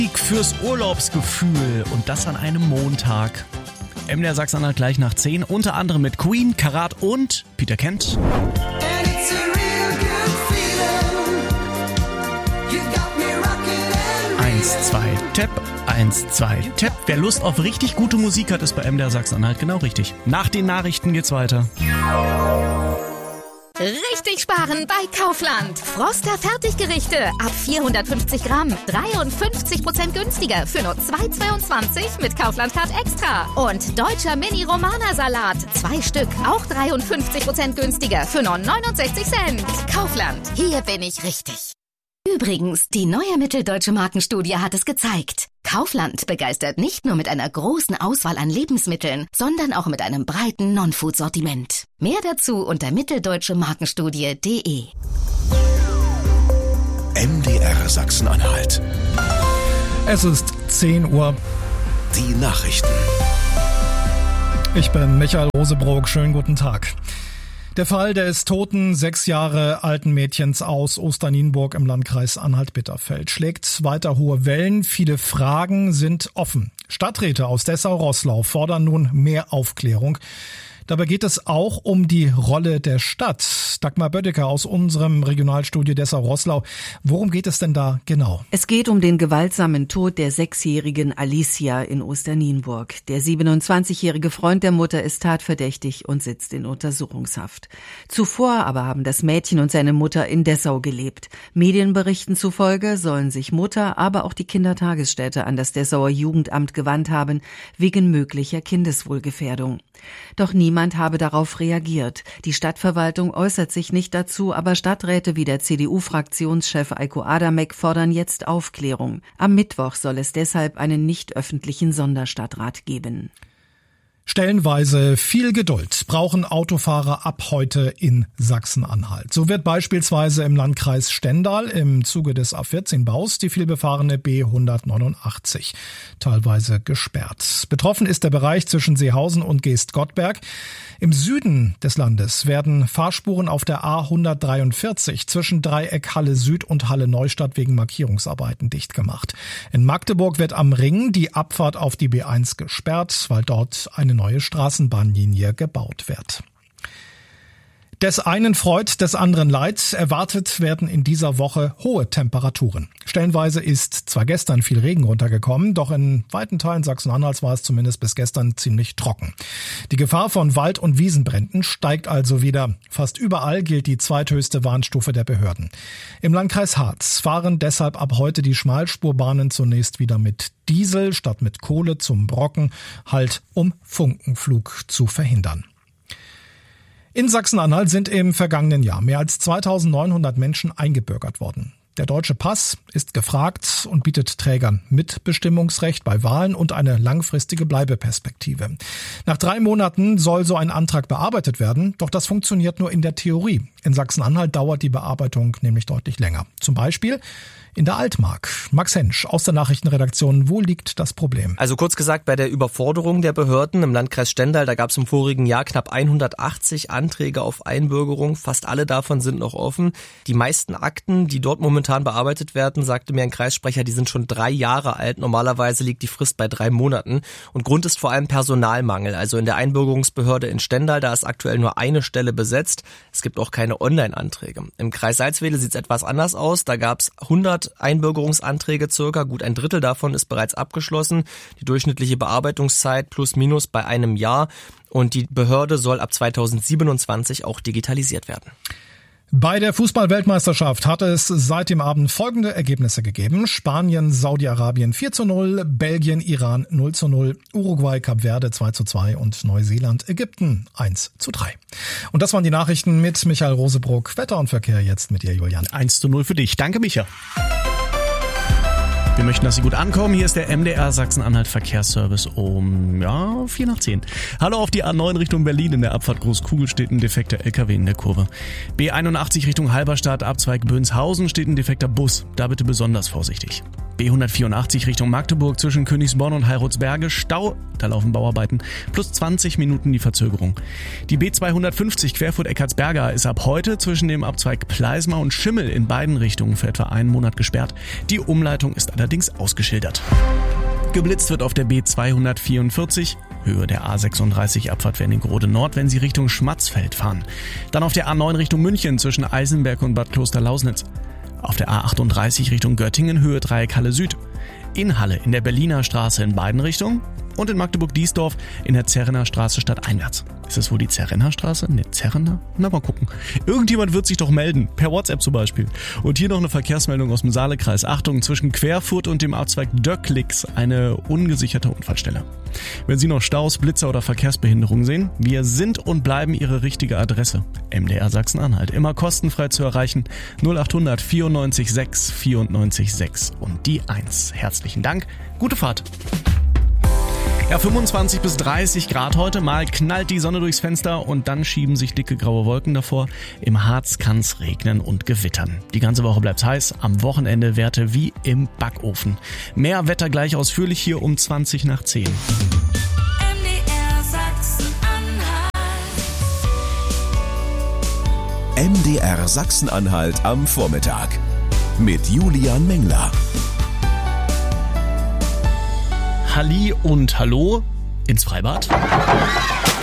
Fürs Urlaubsgefühl und das an einem Montag. MDR Sachsen-Anhalt gleich nach 10, unter anderem mit Queen, Karat und Peter Kent. 1, 2, Tap, 1, 2, Tap. Wer Lust auf richtig gute Musik hat, ist bei MDR Sachsen-Anhalt genau richtig. Nach den Nachrichten geht's weiter. Richtig sparen bei Kaufland. Froster Fertiggerichte ab 450 Gramm. 53% günstiger für nur 2,22 mit Kaufland Card Extra. Und deutscher Mini-Romana-Salat. 2 Stück, auch 53% günstiger für nur 69 Cent. Kaufland, hier bin ich richtig. Übrigens, die neue Mitteldeutsche Markenstudie hat es gezeigt. Kaufland begeistert nicht nur mit einer großen Auswahl an Lebensmitteln, sondern auch mit einem breiten Non-Food-Sortiment. Mehr dazu unter mitteldeutschemarkenstudie.de. MDR Sachsen-Anhalt. Es ist 10 Uhr. Die Nachrichten. Ich bin Michael Rosebrock. Schönen guten Tag. Der Fall des toten 6 Jahre alten Mädchens aus Osternienburg im Landkreis Anhalt-Bitterfeld schlägt weiter hohe Wellen. Viele Fragen sind offen. Stadträte aus Dessau-Roßlau fordern nun mehr Aufklärung. Dabei geht es auch um die Rolle der Stadt. Dagmar Bödecker aus unserem Regionalstudio Dessau-Roßlau. Worum geht es denn da genau? Es geht um den gewaltsamen Tod der 6-jährigen Alicia in Osternienburg. Der 27-jährige Freund der Mutter ist tatverdächtig und sitzt in Untersuchungshaft. Zuvor aber haben das Mädchen und seine Mutter in Dessau gelebt. Medienberichten zufolge sollen sich Mutter, aber auch die Kindertagesstätte an das Dessauer Jugendamt gewandt haben, wegen möglicher Kindeswohlgefährdung. Doch niemand habe darauf reagiert. Die Stadtverwaltung äußert sich nicht dazu, aber Stadträte wie der CDU-Fraktionschef Eiko Adamek fordern jetzt Aufklärung. Am Mittwoch soll es deshalb einen nicht öffentlichen Sonderstadtrat geben. Stellenweise viel Geduld brauchen Autofahrer ab heute in Sachsen-Anhalt. So wird beispielsweise im Landkreis Stendal im Zuge des A14-Baus die vielbefahrene B189 teilweise gesperrt. Betroffen ist der Bereich zwischen Seehausen und Geest-Gottberg. Im Süden des Landes werden Fahrspuren auf der A143 zwischen Dreieck Halle Süd und Halle Neustadt wegen Markierungsarbeiten dicht gemacht. In Magdeburg wird am Ring die Abfahrt auf die B1 gesperrt, weil dort eine neue Straßenbahnlinie gebaut wird. Des einen Freud, des anderen Leid. Erwartet werden in dieser Woche hohe Temperaturen. Stellenweise ist zwar gestern viel Regen runtergekommen, doch in weiten Teilen Sachsen-Anhalts war es zumindest bis gestern ziemlich trocken. Die Gefahr von Wald- und Wiesenbränden steigt also wieder. Fast überall gilt die zweithöchste Warnstufe der Behörden. Im Landkreis Harz fahren deshalb ab heute die Schmalspurbahnen zunächst wieder mit Diesel statt mit Kohle zum Brocken, halt um Funkenflug zu verhindern. In Sachsen-Anhalt sind im vergangenen Jahr mehr als 2.900 Menschen eingebürgert worden. Der deutsche Pass ist gefragt und bietet Trägern Mitbestimmungsrecht bei Wahlen und eine langfristige Bleibeperspektive. Nach 3 Monaten soll so ein Antrag bearbeitet werden, doch das funktioniert nur in der Theorie. In Sachsen-Anhalt dauert die Bearbeitung nämlich deutlich länger. Zum Beispiel in der Altmark. Max Hensch aus der Nachrichtenredaktion. Wo liegt das Problem? Also kurz gesagt, bei der Überforderung der Behörden im Landkreis Stendal, da gab es im vorigen Jahr knapp 180 Anträge auf Einbürgerung. Fast alle davon sind noch offen. Die meisten Akten, die dort momentan bearbeitet werden, sagte mir ein Kreissprecher, die sind schon 3 Jahre alt. Normalerweise liegt die Frist bei 3 Monaten. Und Grund ist vor allem Personalmangel. Also in der Einbürgerungsbehörde in Stendal, da ist aktuell nur eine Stelle besetzt. Es gibt auch keine Online-Anträge. Im Kreis Salzwedel sieht es etwas anders aus. Da gab es 100 Einbürgerungsanträge circa. Gut ein Drittel davon ist bereits abgeschlossen. Die durchschnittliche Bearbeitungszeit plus minus bei einem Jahr. Und die Behörde soll ab 2027 auch digitalisiert werden. Bei der Fußball-Weltmeisterschaft hat es seit dem Abend folgende Ergebnisse gegeben. Spanien, Saudi-Arabien 4:0, Belgien, Iran 0:0, Uruguay, Kap Verde 2:2 und Neuseeland, Ägypten 1:3. Und das waren die Nachrichten mit Michael Rosebrock. Wetter und Verkehr jetzt mit dir, Julian. 1:0 für dich. Danke, Micha. Wir möchten, dass Sie gut ankommen. Hier ist der MDR Sachsen-Anhalt Verkehrsservice um 9:04. Hallo auf die A9 Richtung Berlin. In der Abfahrt Großkugel steht ein defekter LKW in der Kurve. B81 Richtung Halberstadt, Abzweig Bönshausen steht ein defekter Bus. Da bitte besonders vorsichtig. B184 Richtung Magdeburg zwischen Königsborn und Heiratsberge Stau, da laufen Bauarbeiten, plus 20 Minuten die Verzögerung. Die B250 Querfurt-Eckartsberga ist ab heute zwischen dem Abzweig Pleismar und Schimmel in beiden Richtungen für etwa einen Monat gesperrt. Die Umleitung ist allerdings ausgeschildert. Geblitzt wird auf der B244, Höhe der A36 Abfahrt Wernigerode Nord, wenn Sie Richtung Schmatzfeld fahren. Dann auf der A9 Richtung München zwischen Eisenberg und Bad Klosterlausnitz. Auf der A38 Richtung Göttingen, Höhe Dreieck Halle Süd. In Halle in der Berliner Straße in beiden Richtungen. Und in Magdeburg-Diesdorf in der Zerrener Straße stadteinwärts. Ist das wohl die Zerrener Straße? Ne, Zerrener? Na, mal gucken. Irgendjemand wird sich doch melden. Per WhatsApp zum Beispiel. Und hier noch eine Verkehrsmeldung aus dem Saalekreis. Achtung, zwischen Querfurt und dem Abzweig Döcklix eine ungesicherte Unfallstelle. Wenn Sie noch Staus, Blitzer oder Verkehrsbehinderungen sehen, wir sind und bleiben Ihre richtige Adresse. MDR Sachsen-Anhalt. Immer kostenfrei zu erreichen. 0800 94 6 94 6 und die 1. Herzlichen Dank. Gute Fahrt. Ja, 25 bis 30 Grad heute, mal knallt die Sonne durchs Fenster und dann schieben sich dicke graue Wolken davor. Im Harz kann's regnen und gewittern. Die ganze Woche bleibt's heiß, am Wochenende Werte wie im Backofen. Mehr Wetter gleich ausführlich hier um 20 nach 10. MDR Sachsen-Anhalt am Vormittag mit Julian Mengler. Halli und Hallo ins Freibad.